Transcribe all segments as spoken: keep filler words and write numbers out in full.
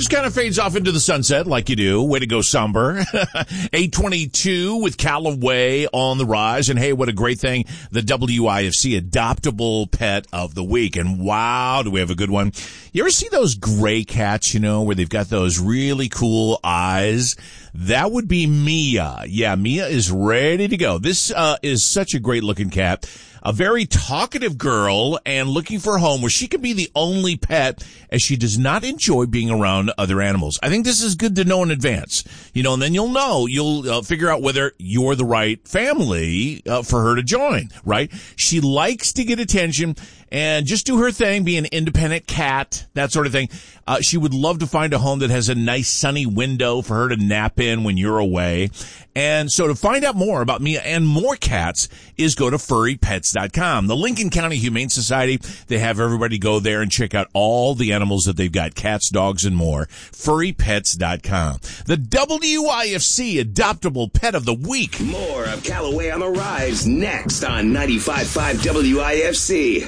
just kind of fades off into the sunset like you do. Way to go, somber. eight twenty-two with Callaway on the rise. And hey, what a great thing. The W I F C Adoptable Pet of the Week. And wow, do we have a good one. You ever see those gray cats, you know, where they've got those really cool eyes? That would be Mia. Yeah, Mia is ready to go. This uh, is such a great looking cat. A very talkative girl and looking for a home where she can be the only pet, as she does not enjoy being around other animals. I think this is good to know in advance, you know, and then you'll know, you'll uh, figure out whether you're the right family uh, for her to join, right? She likes to get attention and just do her thing, be an independent cat, that sort of thing. Uh, she would love to find a home that has a nice sunny window for her to nap in when you're away. And so to find out more about Mia and more cats is go to furry pets dot com. The Lincoln County Humane Society, they have everybody go there and check out all the animals that they've got, cats, dogs, and more. furry pets dot com. The W I F C Adoptable Pet of the Week. More of Callaway on the Rise next on ninety-five point five W I F C.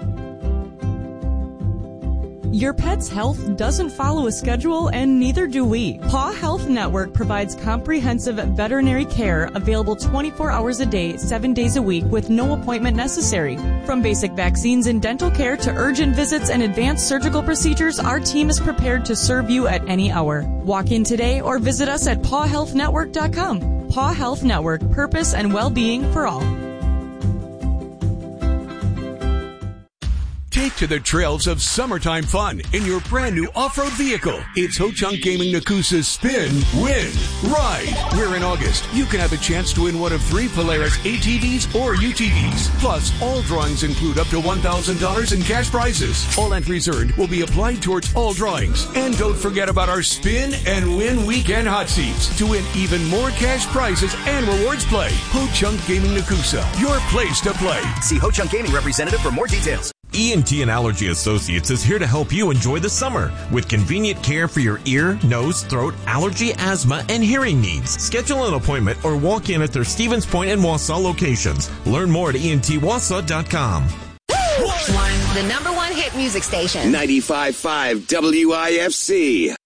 Your pet's health doesn't follow a schedule, and neither do we. Paw Health Network provides comprehensive veterinary care available twenty-four hours a day, seven days a week with no appointment necessary. From basic vaccines and dental care to urgent visits and advanced surgical procedures, our team is prepared to serve you at any hour. Walk in today or visit us at paw health network dot com. Paw Health Network, purpose and well-being for all. Take to the trails of summertime fun in your brand new off-road vehicle. It's Ho-Chunk Gaming Nakusa's Spin, Win, Ride. Where in August, you can have a chance to win one of three Polaris A T Vs or U T Vs. Plus, all drawings include up to one thousand dollars in cash prizes. All entries earned will be applied towards all drawings. And don't forget about our Spin and Win Weekend Hot Seats to win even more cash prizes and rewards play. Ho-Chunk Gaming Nakusa, your place to play. See Ho-Chunk Gaming representative for more details. E and T and Allergy Associates is here to help you enjoy the summer with convenient care for your ear, nose, throat, allergy, asthma, and hearing needs. Schedule an appointment or walk in at their Stevens Point and Wausau locations. Learn more at E N T Wausau dot com. One, the number one hit music station. ninety-five point five W I F C.